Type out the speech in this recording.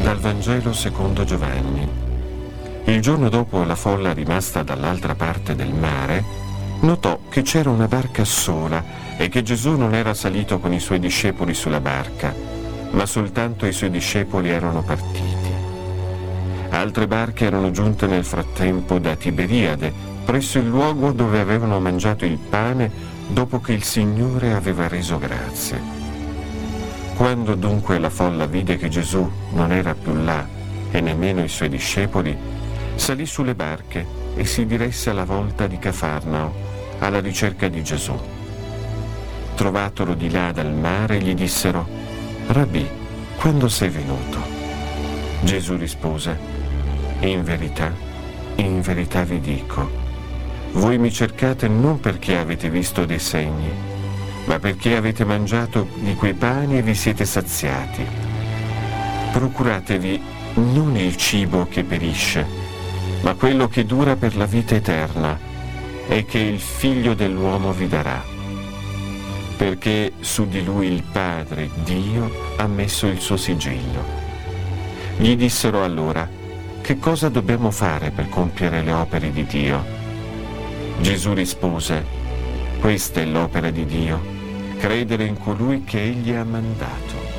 Dal Vangelo secondo Giovanni. Il giorno dopo la folla rimasta dall'altra parte del mare notò che c'era una barca sola e che Gesù non era salito con i suoi discepoli sulla barca, ma soltanto i suoi discepoli erano partiti. Altre barche erano giunte nel frattempo da Tiberiade, presso il luogo dove avevano mangiato il pane dopo che il Signore aveva reso grazie. Quando dunque la folla vide che Gesù non era più là e nemmeno i suoi discepoli, salì sulle barche e si diresse alla volta di Cafarnao alla ricerca di Gesù. Trovatolo di là dal mare, gli dissero: «Rabbì, quando sei venuto?» Gesù rispose: in verità vi dico, voi mi cercate non perché avete visto dei segni, ma perché avete mangiato di quei pani e vi siete saziati. Procuratevi non il cibo che perisce, ma quello che dura per la vita eterna e che il Figlio dell'uomo vi darà, perché su di lui il Padre, Dio, ha messo il suo sigillo. Gli dissero allora: che cosa dobbiamo fare per compiere le opere di Dio? Gesù rispose: questa è l'opera di Dio, credere in colui che Egli ha mandato.